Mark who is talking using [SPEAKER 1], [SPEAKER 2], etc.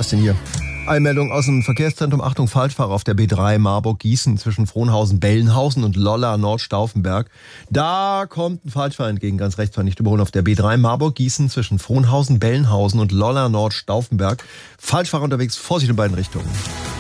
[SPEAKER 1] das denn hier? Einmeldung aus dem Verkehrszentrum. Achtung, Falschfahrer auf der B3 Marburg-Gießen zwischen Frohnhausen-Bellenhausen und Lollar-Nordstauffenberg. Da kommt ein Falschfahrer entgegen, ganz rechts, war nicht überholen. Auf der B3 Marburg-Gießen zwischen Frohnhausen-Bellenhausen und Lollar-Nordstauffenberg. Falschfahrer unterwegs, Vorsicht in beiden Richtungen.